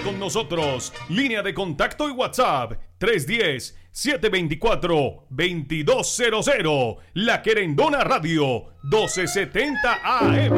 con nosotros. Línea de contacto y WhatsApp 310-724-2200. La Querendona Radio 1270 AM.